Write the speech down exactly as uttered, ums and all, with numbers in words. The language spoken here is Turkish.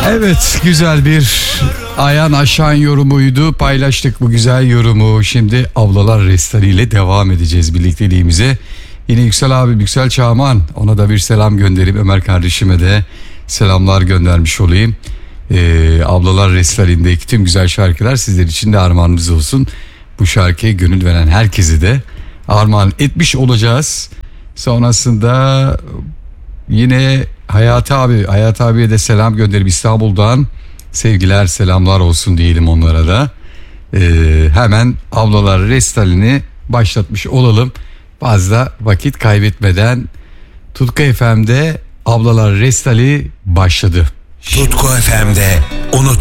Evet, güzel bir Ayhan Aşan yorumuydu. Paylaştık bu güzel yorumu. Şimdi Ablalar Restali ile devam edeceğiz birlikteliğimize. Yine Yüksel abi, Yüksel Çağman, ona da bir selam gönderip Ömer kardeşime de selamlar göndermiş olayım. Ee, Ablalar Restali'ndeki tüm güzel şarkılar sizler için de armağanımız olsun. Bu şarkıya gönül veren herkesi de armağan etmiş olacağız. Sonrasında yine Hayati abi, Hayati abiye de selam gönderip İstanbul'dan sevgiler, selamlar olsun diyelim onlara da. Ee, hemen Ablalar Restali'ni başlatmış olalım. Fazla vakit kaybetmeden Tutku F M'de Ablalar Restali başladı. Tutku F M'de unut